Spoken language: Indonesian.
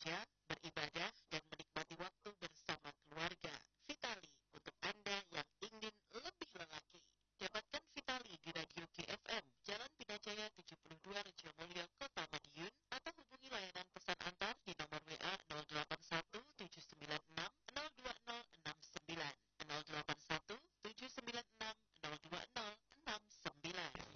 bekerja, beribadah, dan menikmati waktu bersama keluarga. Vitali, untuk Anda yang ingin lebih lelaki. Dapatkan Vitali di Radio KFM, Jalan Pinajaya 72 Rejomulyo, Kota Madiun,